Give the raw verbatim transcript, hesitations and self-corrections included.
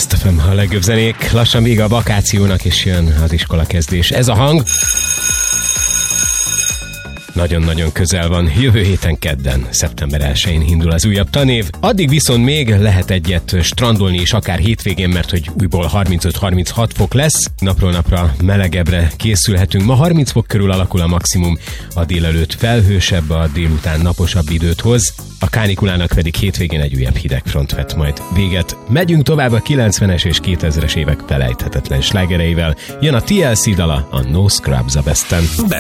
Last ef em, a legjobb zenék. Lassan vége a vakációnak, és jön az iskola kezdés. Ez a hang nagyon-nagyon közel van. Jövő héten kedden, szeptember elsején indul az újabb tanév. Addig viszont még lehet egyet strandolni is, akár hétvégén, mert hogy újból harmincöt-harminchat fok lesz. Napról napra melegebbre készülhetünk. Ma harminc fok körül alakul a maximum, a délelőtt felhősebb, a délután naposabb időt hoz. A kánikulának pedig hétvégén egy újabb hidegfront vett majd véget. Megyünk tovább a kilencvenes és kétezres évek felejthetetlen slágereivel. Jön a té el cé dala, a No Scrubs a Besten.